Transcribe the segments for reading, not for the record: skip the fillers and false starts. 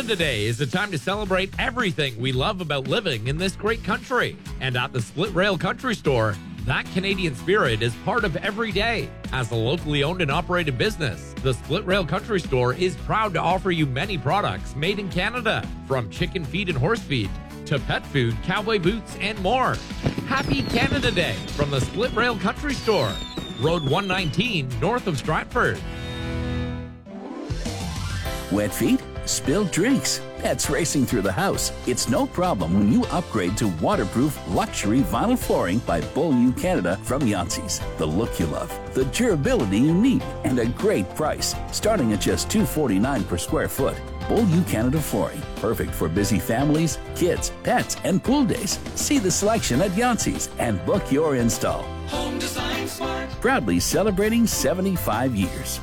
Canada Day is a time to celebrate everything we love about living in this great country. And at the Split Rail Country Store, that Canadian spirit is part of every day. As a locally owned and operated business, the Split Rail Country Store is proud to offer you many products made in Canada, from chicken feed and horse feed to pet food, cowboy boots, and more. Happy Canada Day from the Split Rail Country Store, Road 119, north of Stratford. Wet feet? Spilled drinks? Pets racing through the house? It's no problem when you upgrade to waterproof luxury vinyl flooring by Beaulieu Canada from Yancey's. The look you love, the durability you need, and a great price, starting at just $249 per square foot. Beaulieu Canada flooring, perfect for busy families, kids, pets, and pool days. See the selection at Yancey's and book your install. Home Design Smart. Proudly celebrating 75 years.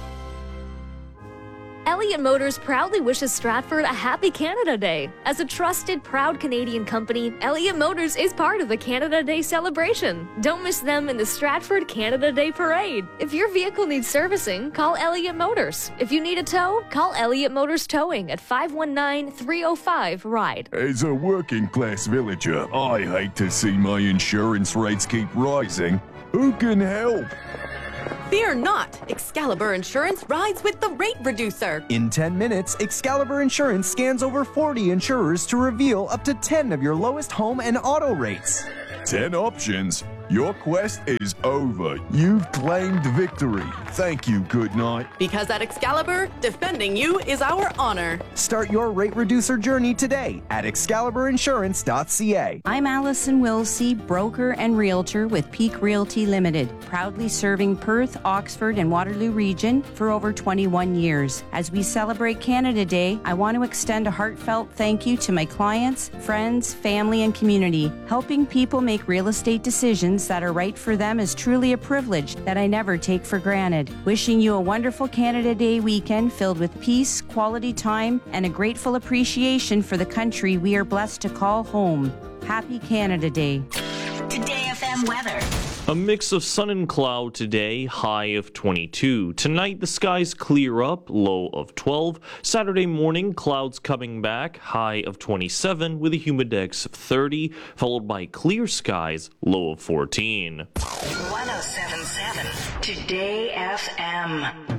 Elliott Motors proudly wishes Stratford a happy Canada Day. As a trusted, proud Canadian company, Elliott Motors is part of the Canada Day celebration. Don't miss them in the Stratford Canada Day Parade. If your vehicle needs servicing, call Elliott Motors. If you need a tow, call Elliott Motors Towing at 519-305-RIDE. As a working-class villager, I hate to see my insurance rates keep rising. Who can help? Fear not! Excalibur Insurance rides with the rate reducer. In 10 minutes, Excalibur Insurance scans over 40 insurers to reveal up to 10 of your lowest home and auto rates. 10 options. Your quest is over. You've claimed victory. Thank you, good night. Because at Excalibur, defending you is our honor. Start your rate reducer journey today at excaliburinsurance.ca. I'm Allison Wilsey, broker and realtor with Peak Realty Limited, proudly serving Perth, Oxford, and Waterloo region for over 21 years. As we celebrate Canada Day, I want to extend a heartfelt thank you to my clients, friends, family, and community. Helping people make real estate decisions that are right for them is truly a privilege that I never take for granted. Wishing you a wonderful Canada Day weekend filled with peace, quality time, and a grateful appreciation for the country we are blessed to call home. Happy Canada Day. Today FM weather. A mix of sun and cloud today, high of 22. Tonight, the skies clear up, low of 12. Saturday morning, clouds coming back, high of 27 with a humidex of 30, followed by clear skies, low of 14. 1077 Today FM.